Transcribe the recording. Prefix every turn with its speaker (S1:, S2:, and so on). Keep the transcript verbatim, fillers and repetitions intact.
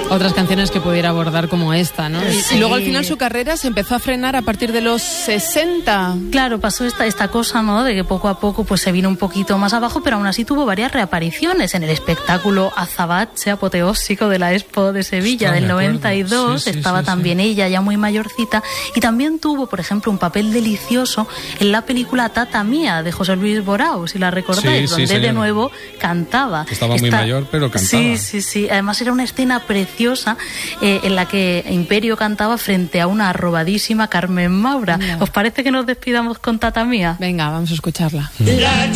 S1: otras canciones que pudiera abordar como esta, ¿no?
S2: Sí. Y luego al final su carrera se empezó a frenar a partir de los sesenta.
S3: Claro, pasó esta, esta cosa, ¿no? De que poco a poco pues se vino un poquito más abajo, pero aún así tuvo varias reapariciones en el espectáculo Azabache apoteósico de la Expo de Sevilla. Está, del noventa y dos, sí, sí, estaba sí, también sí. ella ya muy mayorcita, y también tuvo, por ejemplo, un papel delicioso en la película Tata Mía de José Luis Borao, si la recordáis, sí, donde sí, de nuevo cantaba.
S4: Estaba Esta... muy mayor, pero cantaba.
S3: Sí, sí, sí. Además era una escena preciosa eh, en la que Imperio cantaba frente a una arrobadísima Carmen Maura. Mira. ¿Os parece que nos despidamos con Tata Mía?
S1: Venga, vamos a escucharla.
S5: La